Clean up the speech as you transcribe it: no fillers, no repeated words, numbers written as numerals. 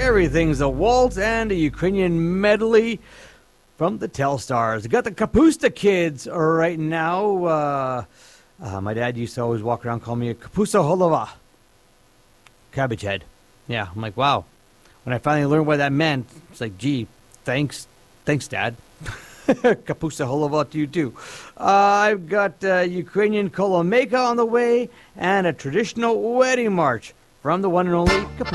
Everything's a Waltz and a Ukrainian medley from the Telstars. We got the Kapusta Kids right now. My dad used to always walk around calling me a Kapusa Holova. Cabbage head. Yeah, I'm like, wow. When I finally learned what that meant, it's like, gee, thanks, Dad. Kapusa Holova to you, too. I've got Ukrainian Kolomeka on the way and a traditional wedding march from the one and only Kapusa.